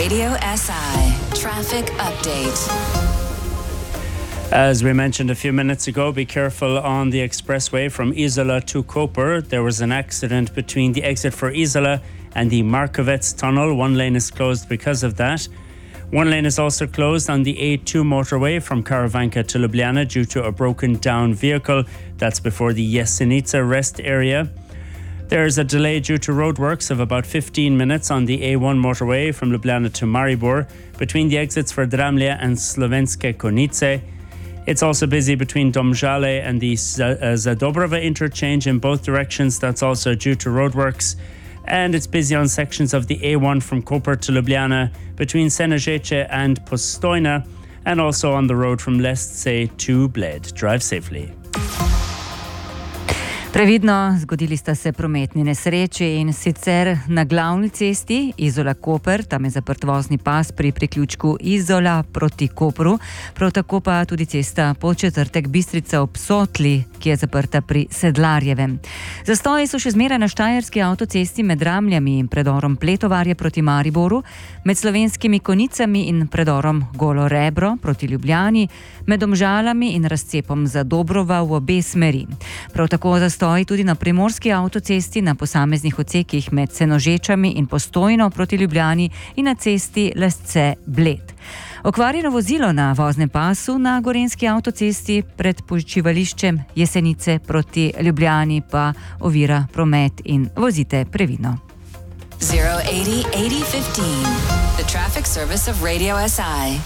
Radio SI Traffic Update. As we mentioned a few minutes ago, be careful on the expressway from Isola to Koper. There was an accident between the exit for Isola and the Markovets tunnel. One lane is closed because of that. One lane is also closed on the A2 motorway from Karavanka to Ljubljana due to a broken down vehicle. That's before the Jesenica rest area. There is a delay due to roadworks of about 15 minutes on the A1 motorway from Ljubljana to Maribor between the exits for Dramlje and Slovenske Konjice. It's also busy between Domžale and the Zadobrova interchange in both directions. That's also due to roadworks. And it's busy on sections of the A1 from Koper to Ljubljana between Senožeče and Postojna, and also on the road from Lesce to Bled. Drive safely. Previdno, zgodili sta se prometni nesreči in sicer na glavni cesti Izola-Koper, tam je zaprt vozni pas pri priključku Izola proti Kopru, prav tako pa tudi cesta Podčetrtek Bistrica ob Sotli, ki je zaprta pri Sedlarjevem. Zastoji so še zmeraj na štajerski avtocesti med Dramljami in predorom Pletovarje proti Mariboru, med Slovenskimi Konjicami in predorom Golo Rebro proti Ljubljani, med Domžalami in razcepom Zadobrova v obe smeri. Prav tako zastoji tudi na primorski avtocesti na posameznih odsekih med Senožečami in Postojno proti Ljubljani in na cesti Lesce-Bled. Okvarjeno vozilo na voznem pasu na gorenjski avtocesti pred počivališčem Jesenice proti Ljubljani pa ovira promet in vozite previdno. 080 80 15. The traffic service of Radio SI.